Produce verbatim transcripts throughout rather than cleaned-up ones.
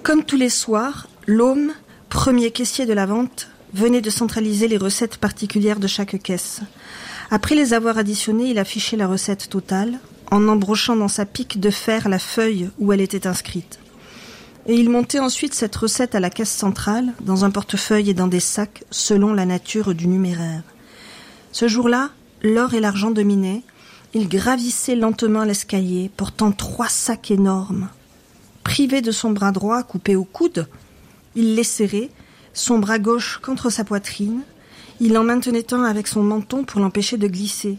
Comme tous les soirs, l'Aume, premier caissier de la vente, venait de centraliser les recettes particulières de chaque caisse. Après les avoir additionnées, il affichait la recette totale, en embrochant dans sa pique de fer la feuille où elle était inscrite. Et il montait ensuite cette recette à la caisse centrale, dans un portefeuille et dans des sacs, selon la nature du numéraire. Ce jour-là, l'or et l'argent dominaient. Il gravissait lentement l'escalier, portant trois sacs énormes. Privé de son bras droit coupé au coude, il les serrait, son bras gauche contre sa poitrine. Il en maintenait un avec son menton pour l'empêcher de glisser.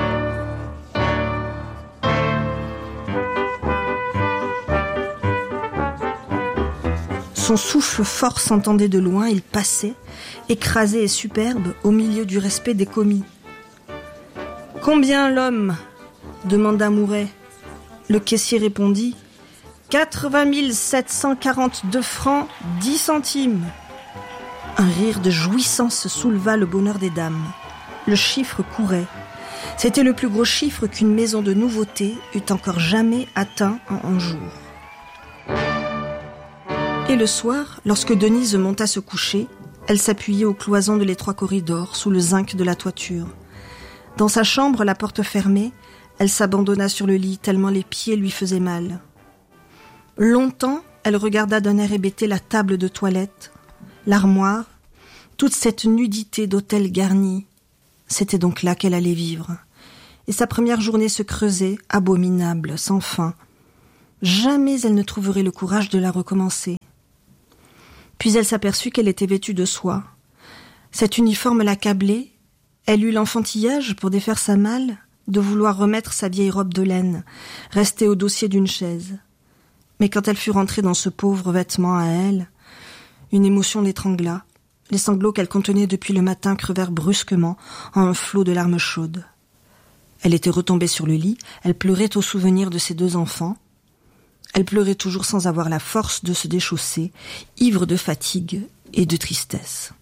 Son souffle fort s'entendait de loin, il passait, écrasé et superbe, au milieu du respect des commis. « Combien l'homme ?» demanda Mouret. Le caissier répondit « quatre-vingt mille sept cent quarante-deux francs, dix centimes !» Un rire de jouissance souleva le bonheur des dames. Le chiffre courait. C'était le plus gros chiffre qu'une maison de nouveautés eût encore jamais atteint en un jour. Et le soir, lorsque Denise monta se coucher, elle s'appuyait aux cloisons de l'étroit corridor, sous le zinc de la toiture. Dans sa chambre, la porte fermée, elle s'abandonna sur le lit tellement les pieds lui faisaient mal. Longtemps, elle regarda d'un air hébété la table de toilette, l'armoire, toute cette nudité d'hôtel garni. C'était donc là qu'elle allait vivre. Et sa première journée se creusait, abominable, sans fin. Jamais elle ne trouverait le courage de la recommencer. Puis elle s'aperçut qu'elle était vêtue de soie. Cet uniforme l'accablait. Elle eut l'enfantillage, pour défaire sa malle, de vouloir remettre sa vieille robe de laine, restée au dossier d'une chaise. Mais quand elle fut rentrée dans ce pauvre vêtement à elle, une émotion l'étrangla. Les sanglots qu'elle contenait depuis le matin crevèrent brusquement en un flot de larmes chaudes. Elle était retombée sur le lit, elle pleurait au souvenir de ses deux enfants. Elle pleurait toujours sans avoir la force de se déchausser, ivre de fatigue et de tristesse.